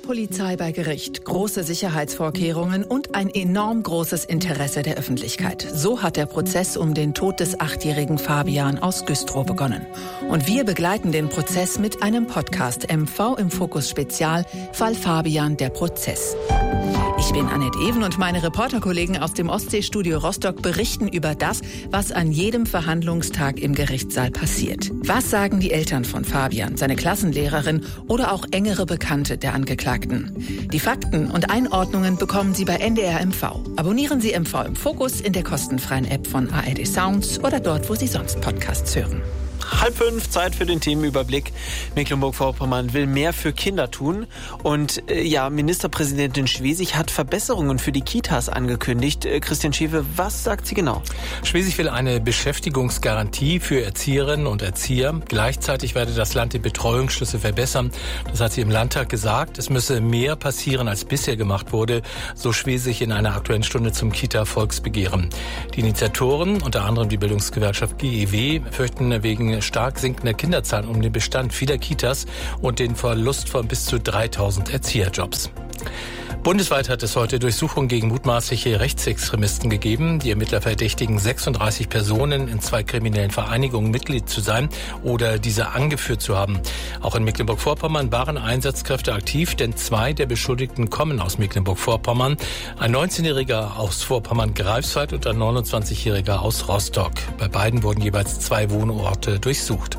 Polizei bei Gericht, große Sicherheitsvorkehrungen und ein enorm großes Interesse der Öffentlichkeit. So hat der Prozess um den Tod des 8-jährigen Fabian aus Güstrow begonnen. Und wir begleiten den Prozess mit einem Podcast MV im Fokus Spezial, Fall Fabian, der Prozess. Ich bin Annette Even und meine Reporterkollegen aus dem Ostseestudio Rostock berichten über das, was an jedem Verhandlungstag im Gerichtssaal passiert. Was sagen die Eltern von Fabian, seine Klassenlehrerin oder auch engere Bekannte der Angeklagten? Die Fakten und Einordnungen bekommen Sie bei NDR MV. Abonnieren Sie MV im Fokus in der kostenfreien App von ARD Sounds oder dort, wo Sie sonst Podcasts hören. 4:30, Zeit für den Themenüberblick. Mecklenburg-Vorpommern will mehr für Kinder tun. Und Ministerpräsidentin Schwesig hat Verbesserungen für die Kitas angekündigt. Christian Schäfe, was sagt sie genau? Schwesig will eine Beschäftigungsgarantie für Erzieherinnen und Erzieher. Gleichzeitig werde das Land die Betreuungsschlüssel verbessern. Das hat sie im Landtag gesagt. Es müsse mehr passieren, als bisher gemacht wurde, so Schwesig in einer Aktuellen Stunde zum Kita-Volksbegehren. Die Initiatoren, unter anderem die Bildungsgewerkschaft GEW, fürchten wegen stark sinkender Kinderzahlen um den Bestand vieler Kitas und den Verlust von bis zu 3000 Erzieherjobs. Bundesweit hat es heute Durchsuchungen gegen mutmaßliche Rechtsextremisten gegeben. Die Ermittler verdächtigen 36 Personen, in 2 kriminellen Vereinigungen Mitglied zu sein oder diese angeführt zu haben. Auch in Mecklenburg-Vorpommern waren Einsatzkräfte aktiv, denn 2 der Beschuldigten kommen aus Mecklenburg-Vorpommern. Ein 19-Jähriger aus Vorpommern-Greifswald und ein 29-Jähriger aus Rostock. Bei beiden wurden jeweils 2 Wohnorte durchsucht.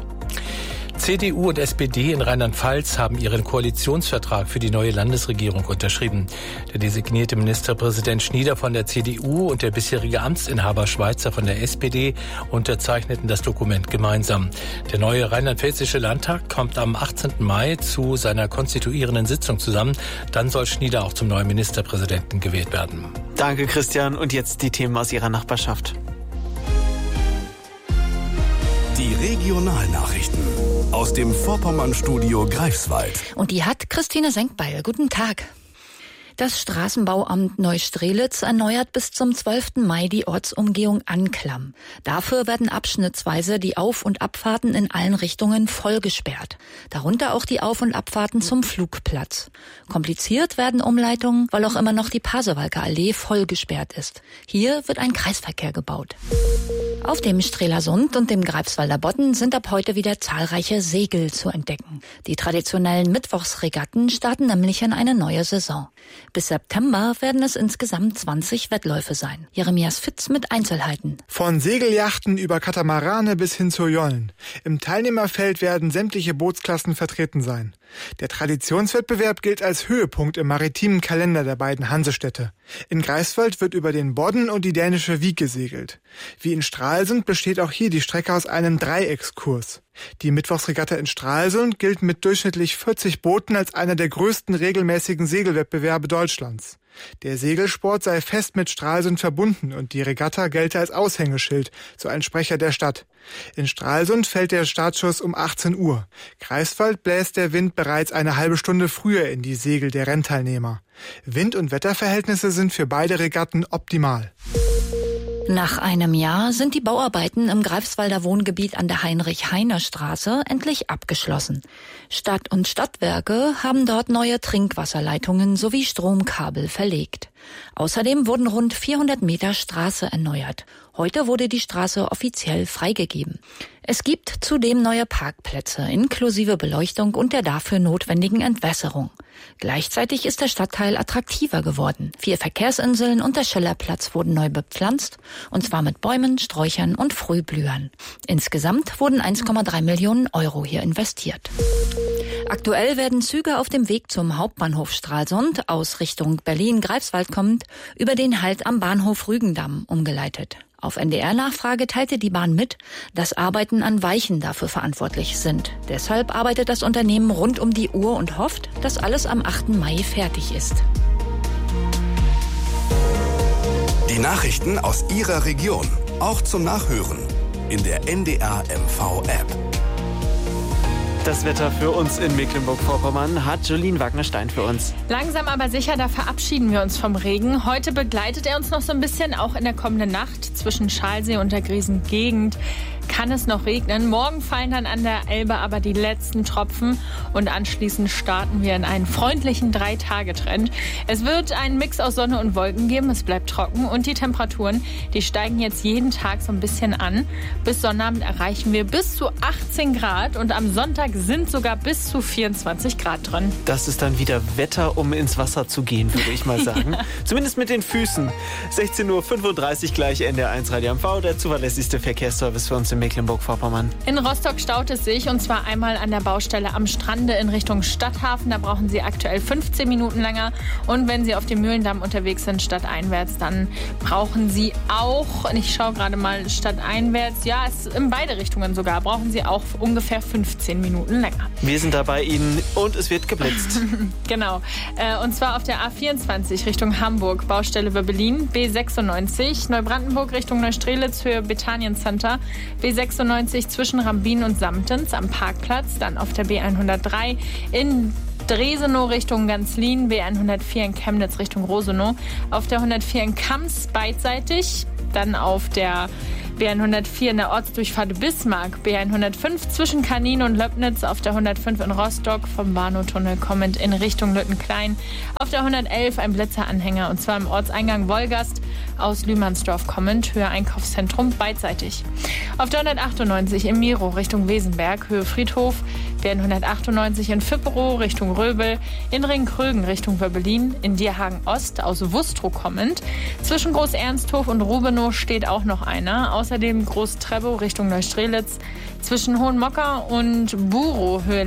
CDU und SPD in Rheinland-Pfalz haben ihren Koalitionsvertrag für die neue Landesregierung unterschrieben. Der designierte Ministerpräsident Schnieder von der CDU und der bisherige Amtsinhaber Schweizer von der SPD unterzeichneten das Dokument gemeinsam. Der neue rheinland-pfälzische Landtag kommt am 18. Mai zu seiner konstituierenden Sitzung zusammen. Dann soll Schnieder auch zum neuen Ministerpräsidenten gewählt werden. Danke, Christian. Und jetzt die Themen aus Ihrer Nachbarschaft. Die Regionalnachrichten aus dem Vorpommern-Studio Greifswald. Und die hat Christine Senkbeil. Guten Tag. Das Straßenbauamt Neustrelitz erneuert bis zum 12. Mai die Ortsumgehung Anklam. Dafür werden abschnittsweise die Auf- und Abfahrten in allen Richtungen voll gesperrt. Darunter auch die Auf- und Abfahrten zum Flugplatz. Kompliziert werden Umleitungen, weil auch immer noch die Pasewalker Allee voll gesperrt ist. Hier wird ein Kreisverkehr gebaut. Auf dem Strelasund und dem Greifswalder Bodden sind ab heute wieder zahlreiche Segel zu entdecken. Die traditionellen Mittwochsregatten starten nämlich in eine neue Saison. Bis September werden es insgesamt 20 Wettläufe sein. Jeremias Fitz mit Einzelheiten. Von Segelyachten über Katamarane bis hin zur Jollen. Im Teilnehmerfeld werden sämtliche Bootsklassen vertreten sein. Der Traditionswettbewerb gilt als Höhepunkt im maritimen Kalender der beiden Hansestädte. In Greifswald wird über den Bodden und die dänische Wiek gesegelt. Wie in Stralsund besteht auch hier die Strecke aus einem Dreieckskurs. Die Mittwochsregatta in Stralsund gilt mit durchschnittlich 40 Booten als einer der größten regelmäßigen Segelwettbewerbe Deutschlands. Der Segelsport sei fest mit Stralsund verbunden und die Regatta gelte als Aushängeschild, so ein Sprecher der Stadt. In Stralsund fällt der Startschuss um 18 Uhr. Greifswald bläst der Wind bereits eine halbe Stunde früher in die Segel der Rennteilnehmer. Wind- und Wetterverhältnisse sind für beide Regatten optimal. Nach einem Jahr sind die Bauarbeiten im Greifswalder Wohngebiet an der Heinrich-Heine-Straße endlich abgeschlossen. Stadt und Stadtwerke haben dort neue Trinkwasserleitungen sowie Stromkabel verlegt. Außerdem wurden rund 400 Meter Straße erneuert. Heute wurde die Straße offiziell freigegeben. Es gibt zudem neue Parkplätze inklusive Beleuchtung und der dafür notwendigen Entwässerung. Gleichzeitig ist der Stadtteil attraktiver geworden. 4 Verkehrsinseln und der Schillerplatz wurden neu bepflanzt, und zwar mit Bäumen, Sträuchern und Frühblühern. Insgesamt wurden 1,3 Millionen Euro hier investiert. Aktuell werden Züge auf dem Weg zum Hauptbahnhof Stralsund aus Richtung Berlin-Greifswald kommend über den Halt am Bahnhof Rügendamm umgeleitet. Auf NDR-Nachfrage teilte die Bahn mit, dass Arbeiten an Weichen dafür verantwortlich sind. Deshalb arbeitet das Unternehmen rund um die Uhr und hofft, dass alles am 8. Mai fertig ist. Die Nachrichten aus Ihrer Region, auch zum Nachhören in der NDR MV-App. Das Wetter für uns in Mecklenburg-Vorpommern hat Jolien Wagner-Stein für uns. Langsam aber sicher, da verabschieden wir uns vom Regen. Heute begleitet er uns noch so ein bisschen, auch in der kommenden Nacht zwischen Schalsee und der Griesengegend. kann es noch regnen. Morgen fallen dann an der Elbe aber die letzten Tropfen und anschließend starten wir in einen freundlichen 3-Tage-Trend. Es wird einen Mix aus Sonne und Wolken geben, es bleibt trocken und die Temperaturen, die steigen jetzt jeden Tag so ein bisschen an. Bis Sonnabend erreichen wir bis zu 18 Grad und am Sonntag sind sogar bis zu 24 Grad drin. Das ist dann wieder Wetter, um ins Wasser zu gehen, würde ich mal sagen. Zumindest mit den Füßen. 16:35 Uhr gleich NDR1 Radio MV, der zuverlässigste Verkehrsservice für uns in Mecklenburg-Vorpommern. In Rostock staut es sich und zwar einmal an der Baustelle am Strande in Richtung Stadthafen. Da brauchen Sie aktuell 15 Minuten länger. Und wenn Sie auf dem Mühlendamm unterwegs sind, stadteinwärts, dann brauchen Sie auch, ich schaue gerade mal, stadteinwärts, ja, in beide Richtungen sogar, brauchen Sie auch ungefähr 15 Minuten länger. Wir sind da bei Ihnen und es wird geblitzt. Genau. Und zwar auf der A24 Richtung Hamburg, Baustelle Wöbbelin, B96, Neubrandenburg Richtung Neustrelitz, Höhe Bethanien Center, B96 zwischen Rambin und Samtens am Parkplatz, dann auf der B103 in Dresenow Richtung Ganzlin, B104 in Chemnitz Richtung Rosenow, auf der 104 in Kams beidseitig, dann auf der B104 in der Ortsdurchfahrt Bismarck, B105 zwischen Kanin und Löbnitz, auf der 105 in Rostock vom Warnow-Tunnel kommend in Richtung Lüttenklein, auf der 111 ein Blitzeranhänger und zwar im Ortseingang Wolgast aus Lühmannsdorf kommend, Höhe Einkaufszentrum beidseitig. Auf der 198 in Miro Richtung Wesenberg, Höhe Friedhof, B198 in Fipperow Richtung Röbel, in Ringkrögen Richtung Wöbbelin, in Dierhagen Ost aus Wustrow kommend. Zwischen Groß-Ernsthof und Rubenow steht auch noch einer. Außerdem Groß-Trebow Richtung Neustrelitz. Zwischen Hohenmocker und Burow Höhe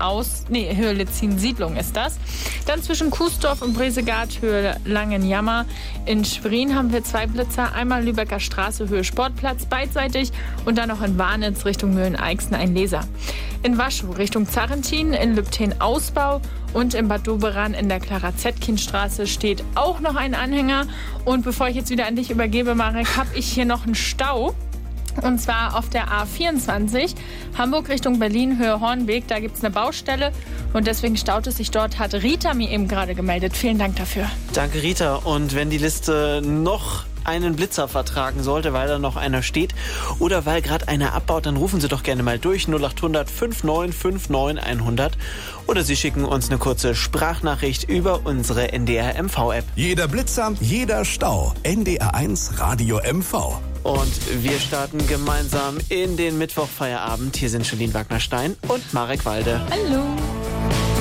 Letzin Siedlung ist das. Dann zwischen Kuesdorf und Bresegard Höhe Langenjammer. In Schwerin haben wir 2 Blitzer. Einmal Lübecker Straße Höhe Sportplatz beidseitig und dann noch in Warnitz Richtung Mühlen-Eichsen ein Laser. In Waschow Richtung Zarrentin, in Lübten Ausbau und in Bad Doberan in der Clara-Zetkin-Straße steht auch noch ein Anhänger. Und bevor ich jetzt wieder an dich übergebe, Marek, habe ich hier noch einen Stau. Und zwar auf der A24, Hamburg Richtung Berlin, Höhe Hornweg. Da gibt es eine Baustelle und deswegen staut es sich dort, hat Rita mir eben gerade gemeldet. Vielen Dank dafür. Danke, Rita. Und wenn die Liste noch einen Blitzer vertragen sollte, weil da noch einer steht oder weil gerade einer abbaut, dann rufen Sie doch gerne mal durch 0800 5959 100 oder Sie schicken uns eine kurze Sprachnachricht über unsere NDR MV-App. Jeder Blitzer, jeder Stau. NDR1 Radio MV. Und wir starten gemeinsam in den Mittwochfeierabend. Hier sind Charlene Wagner-Stein und Marek Walde. Hallo.